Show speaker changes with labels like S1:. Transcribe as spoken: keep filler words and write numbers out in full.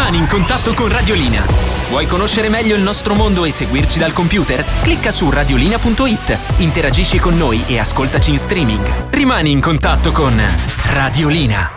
S1: Rimani in contatto con Radiolina. Vuoi conoscere meglio il nostro mondo e seguirci dal computer? Clicca su radiolina punto it, interagisci con noi e ascoltaci in streaming. Rimani in contatto con Radiolina.